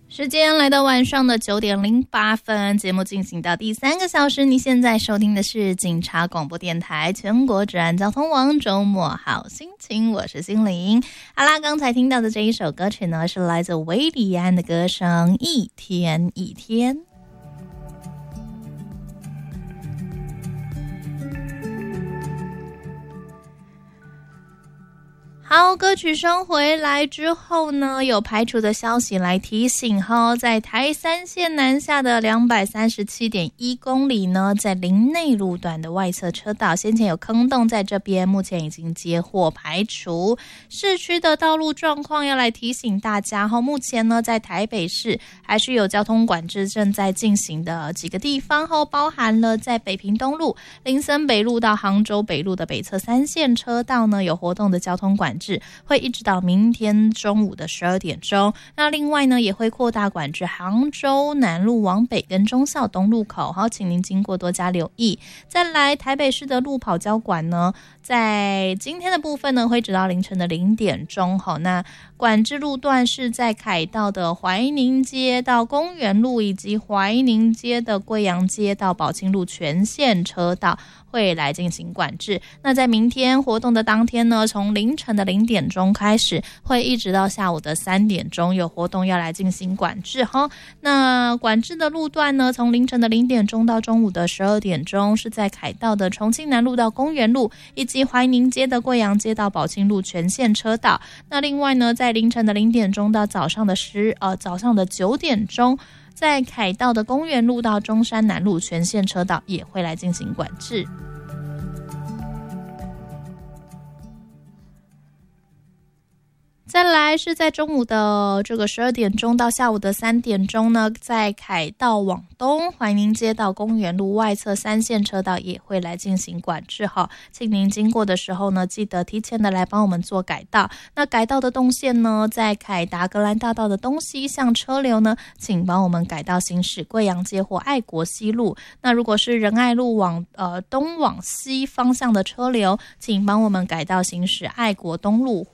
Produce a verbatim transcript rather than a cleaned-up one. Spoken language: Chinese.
时间来到晚上的九点零八分，节目进行到第三个小时。你现在收听的是警察广播电台全国治安交通网周末好心情，我是心灵。好啦，刚才听到的这一首歌曲呢，是来自韦礼安的歌声《一天一天》。好，歌曲声回来之后呢，有排除的消息来提醒哈，在台三线南下的 两百三十七点一 公里呢，在林内路段的外侧车道，先前有坑洞在这边，目前已经接获排除。市区的道路状况要来提醒大家哈，目前呢在台北市还是有交通管制正在进行的几个地方哈，包含了在北平东路、林森北路到杭州北路的北侧三线车道呢有活动的交通管制。会一直到明天中午的十二点钟。那另外呢，也会扩大管制杭州南路往北跟忠孝东路口，好，请您经过多加留意。再来，台北市的路跑交管呢，在今天的部分呢，会直到凌晨的零点钟。好，那管制路段是在凯道的怀宁街到公园路，以及怀宁街的贵阳街到宝清路全线车道会来进行管制。那在明天活动的当天呢，从凌晨的零点钟开始，会一直到下午的三点钟，有活动要来进行管制哈。那管制的路段呢，从凌晨的零点钟到中午的十二点钟，是在凯道的重庆南路到公园路，以及怀宁街的贵阳街到宝清路全线车道。那另外呢，在凌晨的零点钟到早上的十呃早上的九点钟，在凯道的公园路到中山南路全线车道也会来进行管制。再来是在中午的这个十二点钟到下午的三点钟呢，在凯道往东怀宁街到公园路外侧三线车道也会来进行管制哈，请您经过的时候呢，记得提前的来帮我们做改道。那改道的动线呢，在凯达格兰大道的东西向车流呢，请帮我们改道行驶贵阳街或爱国西路。那如果是仁爱路往呃东往西方向的车流，请帮我们改道行驶爱国东路